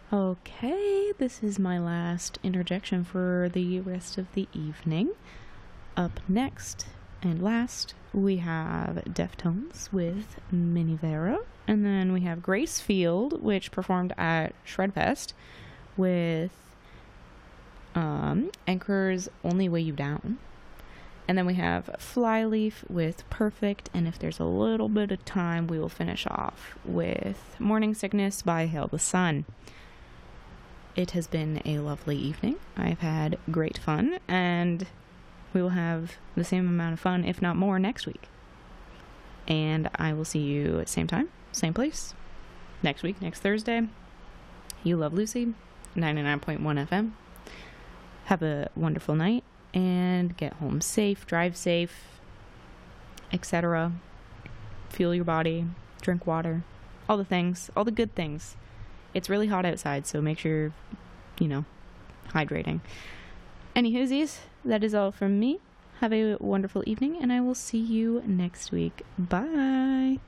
Okay, this is my last interjection for the rest of the evening. Up next and last, we have Deftones with Minivera. And then we have Grace Field, which performed at Shredfest with Anchor's Only Way You Down. And then we have Flyleaf with Perfect, and if there's a little bit of time, we will finish off with Morning Sickness by Hail the Sun. It has been a lovely evening. I've had great fun, and we will have the same amount of fun, if not more, next week. And I will see you at same time, same place, next week, next Thursday. You Love Lucy, 99.1 FM. Have a wonderful night, and get home safe, drive safe, etc. Fuel your body, drink water, all the things, all the good things. It's really hot outside, so make sure, hydrating. Any whoosies, that is all from me. Have a wonderful evening, and I will see you next week. Bye!